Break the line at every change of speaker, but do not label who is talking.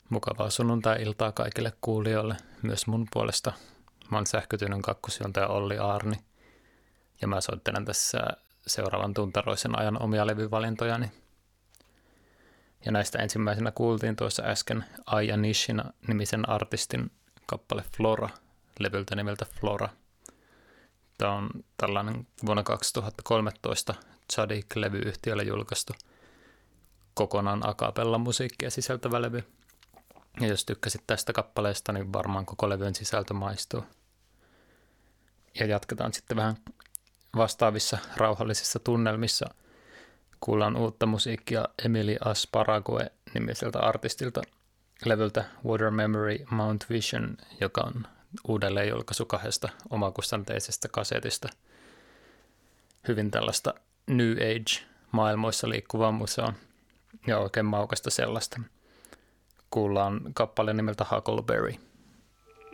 Mukavaa sunnuntai-iltaa kaikille kuulijoille, myös mun puolesta. Mä oon Sähkötyynyn kakkosjuontaja Olli Aarni, ja mä soittelen tässä seuraavan tuntaroisen ajan omia levyvalintojani. Ja näistä ensimmäisenä kuultiin tuossa äsken Aya Nishina-nimisen artistin kappale Flora, levyltä nimeltä Flora. Tämä on tällainen vuonna 2013 Tzadik-levyyhtiöllä julkaistu kokonaan a cappella musiikkia sisältävä levy. Ja jos tykkäsit tästä kappaleesta, niin varmaan koko levyn sisältö maistuu. Ja jatketaan sitten vähän vastaavissa rauhallisissa tunnelmissa. Kuullaan uutta musiikkia Emily Asparague-nimiseltä artistilta levyltä Water Memory Mount Vision, joka on uudelleen julkaisu 2 omakustanteisesta kasetista. Hyvin tällaista New Age-maailmoissa liikkuvaa museoa ja oikein maukasta sellaista. Kuullaan kappale nimeltä Huckleberry.